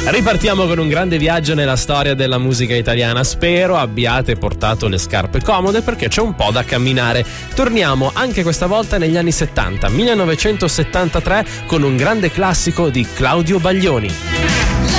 Ripartiamo con un grande viaggio nella storia della musica italiana. Spero abbiate portato le scarpe comode perché c'è un po' da camminare. Torniamo anche questa volta negli anni 70, 1973, con un grande classico di Claudio Baglioni.